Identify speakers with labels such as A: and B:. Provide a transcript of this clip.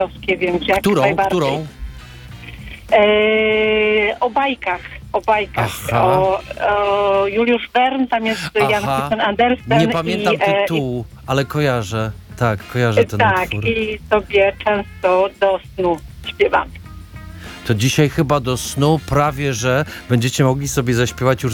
A: Kwiatkowskie, więc jak
B: Którą?
A: najbardziej.
B: Którą?
A: O bajkach.
B: Aha.
A: O Juliusz Verne, tam jest Jan
B: Aha.
A: Christian Andersen.
B: Nie pamiętam tytułu, ale kojarzę. Tak, kojarzę ten
A: tak,
B: utwór.
A: i sobie często do snu śpiewam.
B: To dzisiaj chyba do snu prawie, że będziecie mogli sobie zaśpiewać już